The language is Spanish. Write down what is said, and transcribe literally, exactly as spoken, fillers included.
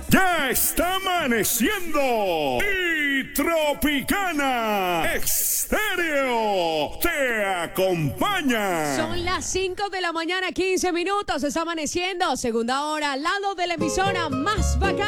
Ya está amaneciendo y Tropicana Estéreo te acompaña. Son las cinco de la mañana, quince minutos. Está amaneciendo. Segunda hora al lado de la emisora más bacana.